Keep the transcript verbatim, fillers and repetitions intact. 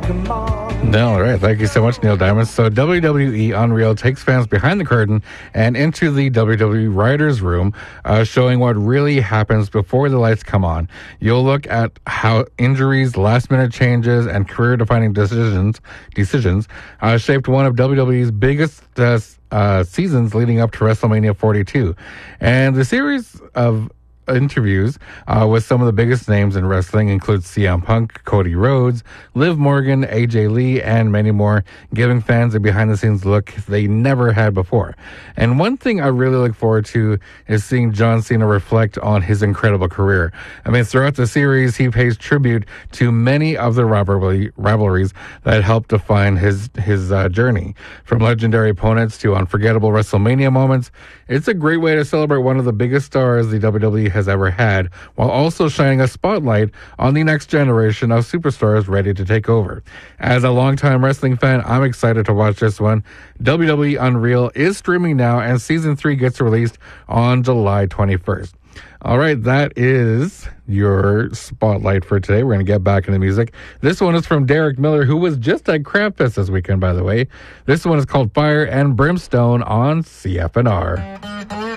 All right. Thank you so much, Neil Diamond. So W W E Unreal takes fans behind the curtain and into the W W E writers' room, uh, showing what really happens before the lights come on. You'll look at how injuries, last-minute changes, and career-defining decisions decisions uh, shaped one of W W E's biggest uh, uh, seasons leading up to WrestleMania forty-two. And the series of interviews uh, with some of the biggest names in wrestling include C M Punk, Cody Rhodes, Liv Morgan, A J Lee, and many more, giving fans a behind-the-scenes look they never had before. And one thing I really look forward to is seeing John Cena reflect on his incredible career. I mean, throughout the series, he pays tribute to many of the rivalry, rivalries that helped define his his uh, journey. From legendary opponents to unforgettable WrestleMania moments, it's a great way to celebrate one of the biggest stars the W W E has ever had, while also shining a spotlight on the next generation of superstars ready to take over. As a longtime wrestling fan, I'm excited to watch this one. W W E Unreal is streaming now, and season three gets released on July twenty-first. All right, that is your spotlight for today. We're going to get back into music. This one is from Derek Miller, who was just at Krampus this weekend, by the way. This one is called Fire and Brimstone on C F N R.